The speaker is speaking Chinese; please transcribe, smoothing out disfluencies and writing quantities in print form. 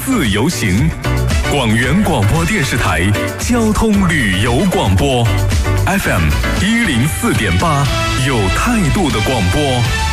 自由行。广元广播电视台交通旅游广播 FM 104.8，有态度的广播。